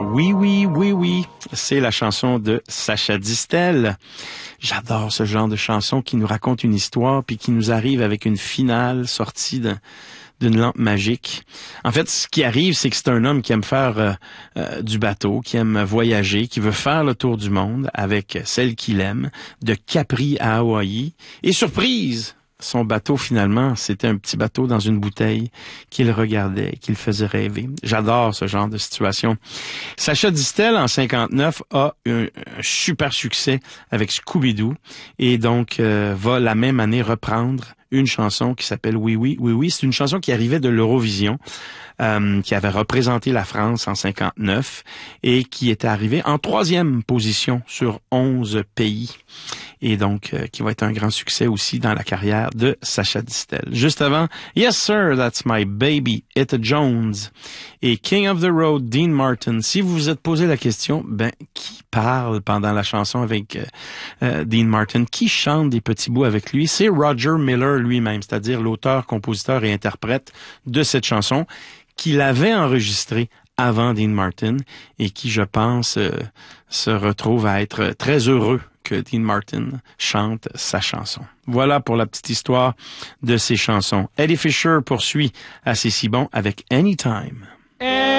Oui, oui, oui, oui. C'est la chanson de Sacha Distel. J'adore ce genre de chanson qui nous raconte une histoire puis qui nous arrive avec une finale sortie d'une lampe magique. En fait, ce qui arrive, c'est que c'est un homme qui aime faire du bateau, qui aime voyager, qui veut faire le tour du monde avec celle qu'il aime, de Capri à Hawaï. Et surprise! Son bateau, finalement, c'était un petit bateau dans une bouteille qu'il regardait, qu'il faisait rêver. J'adore ce genre de situation. Sacha Distel, en 59, a un super succès avec Scooby-Doo et donc va la même année reprendre une chanson qui s'appelle Oui, oui, oui, oui. C'est une chanson qui arrivait de l'Eurovision, qui avait représenté la France en 59 et qui était arrivée en 3e position sur 11 pays. Et donc, qui va être un grand succès aussi dans la carrière de Sacha Distel. Juste avant, Yes Sir, That's My Baby, Etta Jones et King of the Road, Dean Martin. Si vous vous êtes posé la question, qui parle pendant la chanson avec Dean Martin? Qui chante des petits bouts avec lui? C'est Roger Miller lui-même, c'est-à-dire l'auteur, compositeur et interprète de cette chanson qu'il avait enregistrée avant Dean Martin et qui, je pense, se retrouve à être très heureux que Dean Martin chante sa chanson. Voilà pour la petite histoire de ces chansons. Eddie Fisher poursuit à C'est si bon avec Anytime.